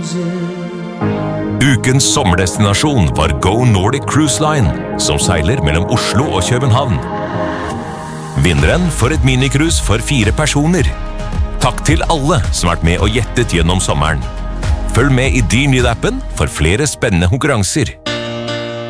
Ukens sommerdestinasjon var Go Nordic Cruise Line, som seiler mellom Oslo og København. Vinneren får et minicruise for 4 personer. Takk til alle som har vært med og gjettet gjennom sommeren. Følg med i Din Lyd-appen for flere spennende konkurranser.